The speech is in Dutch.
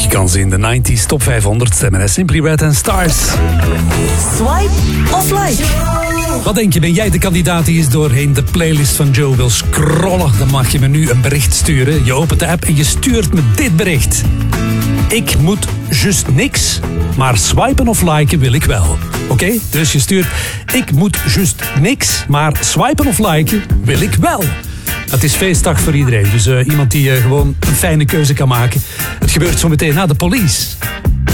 Je kan ze in de 90s Top 500 stemmen. En Simply Red and Stars. Swipe of like? Wat denk je, ben jij de kandidaat die eens doorheen de playlist van Joe wil scrollen? Dan mag je me nu een bericht sturen. Je opent de app en je stuurt me dit bericht. Ik moet just niks, maar swipen of liken wil ik wel. Oké? Dus je stuurt, ik moet just niks, maar swipen of liken wil ik wel. Het is feestdag voor iedereen, dus iemand die gewoon een fijne keuze kan maken. Het gebeurt zo meteen na de Police.